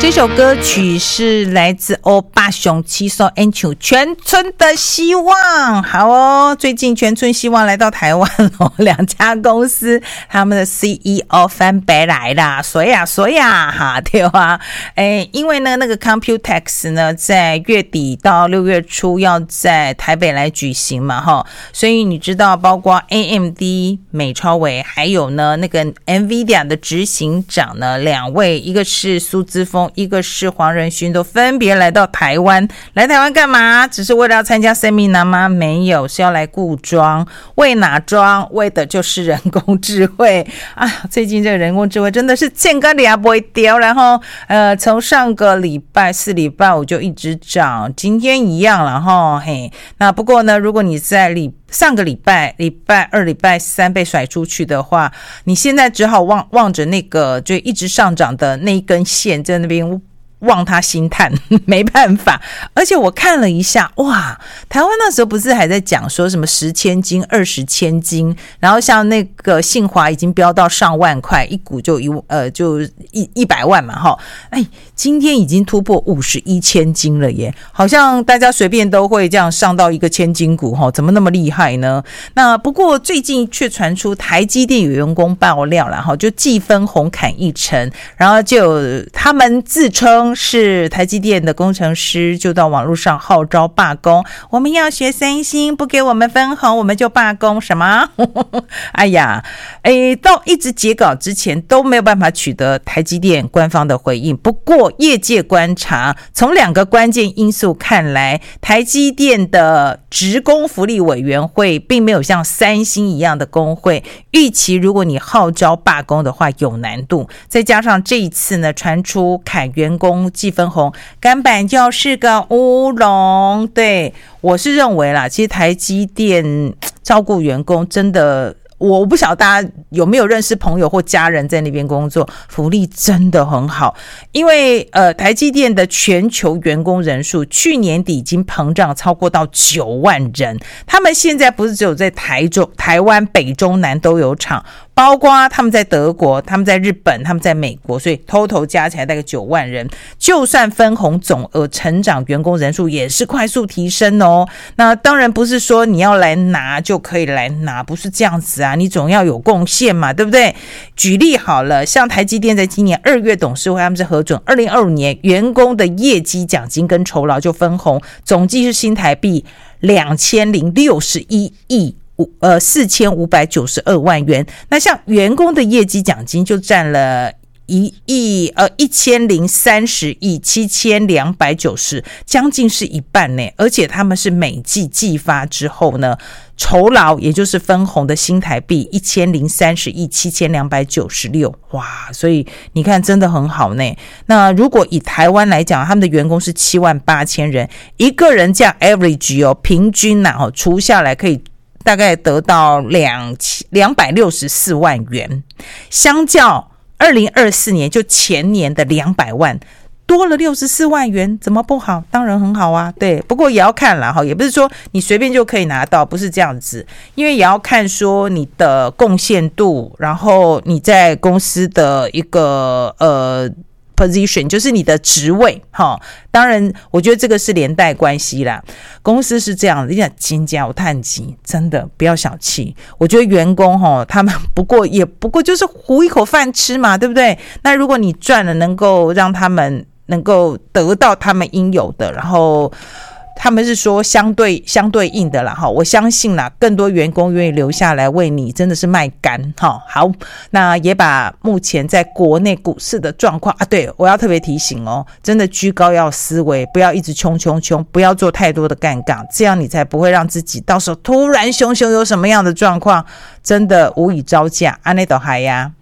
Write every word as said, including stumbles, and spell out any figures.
这首歌曲是来自欧巴熊七首演唱全村的希望。好哦，最近全村希望来到台湾哦，两家公司他们的 C E O 翻北来啦，所以啊所以啊哈对啊，诶因为呢那个 Computex 呢在月底到六月初要在台北来举行嘛哈，所以你知道包括 A M D 美超微还有呢那个 Nvidia 的执行长呢两位，一个是苏姿丰，一个是黄仁勋，都分别来到台湾。来台湾干嘛？只是为了要参加 seminar 吗？没有，是要来顾庄。为哪庄？为的就是人工智慧啊！最近这个人工智慧真的是见个俩不会掉，然后呃，从上个礼拜四、礼拜五就一直涨，今天一样了哈。嘿，那不过呢，如果你在礼上个礼拜礼拜二、礼拜三被甩出去的话，你现在只好望望着那个就一直上涨的那一根线在那边望他心叹，没办法。而且我看了一下，哇，台湾那时候不是还在讲说什么十千金、二十千金，然后像那个信华已经飙到上万块一股就一呃就一一百万嘛哈，哎，今天已经突破五十一千金了耶，好像大家随便都会这样上到一个千金股哈，怎么那么厉害呢？那不过最近却传出台积电有员工爆料了哈，就季分红砍一成，然后就他们自称是台积电的工程师，就到网络上号召罢工，我们要学三星，不给我们分红我们就罢工。什么哎呀诶到一直截稿之前都没有办法取得台积电官方的回应。不过业界观察，从两个关键因素看来，台积电的职工福利委员会并没有像三星一样的工会，预期如果你号召罢工的话有难度，再加上这一次呢传出砍员工季分红，根本就是个乌龙。对，我是认为啦，其实台积电照顾员工真的，我不晓得大家有没有认识朋友或家人在那边工作，福利真的很好。因为呃，台积电的全球员工人数去年底已经膨胀超过到九万人，他们现在不是只有在台中、台湾、北中南都有厂，包括他们在德国、他们在日本、他们在美国，所以 total 加起来大概九万人。就算分红总额成长，员工人数也是快速提升哦。那当然不是说你要来拿就可以来拿，不是这样子啊，你总要有贡献嘛，对不对？举例好了，像台积电在今年二月董事会他们是核准二零二五年员工的业绩奖金跟酬劳就分红，总计是新台币两千零六十一亿呃四千五百九十二万元。那像员工的业绩奖金就占了一亿呃一千零三十亿七千两百九十，将近是一半呢。而且他们是每季季发之后呢，酬劳也就是分红的新台币一千零三十亿七千两百九十六，哇！所以你看真的很好呢。那如果以台湾来讲，他们的员工是七万八千人，一个人这样 average 哦，平均呐、啊、哦，除下来可以大概得到两两百六十四万元，相较二零二四年就前年的两百万。多了六十四万元，怎么不好？当然很好啊，对。不过也要看啦，也不是说你随便就可以拿到，不是这样子，因为也要看说你的贡献度，然后你在公司的一个呃position， 就是你的职位哈。当然，我觉得这个是连带关系啦。公司是这样的，你讲金家有探级，真的不要小气。我觉得员工哈，他们不过也不过就是糊一口饭吃嘛，对不对？那如果你赚了，能够让他们能够得到他们应有的，然后他们是说相对相对应的啦，我相信啦，更多员工愿意留下来为你，真的是卖干。好，那也把目前在国内股市的状况啊，对，我要特别提醒哦，真的居高要思维，不要一直冲冲冲，不要做太多的干杠，这样你才不会让自己到时候突然熊熊有什么样的状况，真的无以招架。安内都嗨呀。